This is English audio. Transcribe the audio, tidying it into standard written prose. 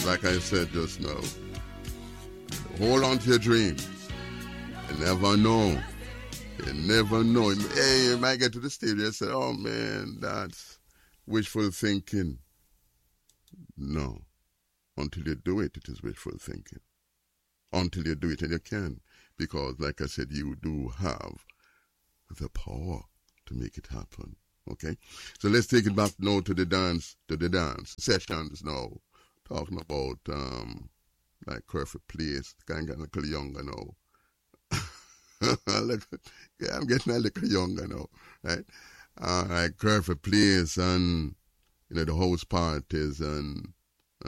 like I said just now, hold on to your dreams. You never know. You never know. Hey, you might get to the stage and say, oh man, that's wishful thinking. No. Until you do it, it is wishful thinking. Until you do it, and you can. Because, like I said, you do have the power to make it happen. Okay? So let's take it back now to the dance sessions now. Talking about, like, Perfect Place. Kind of getting a little younger now. Yeah, I'm getting a little younger now, right? Like Perfect Place and, you know, the house parties and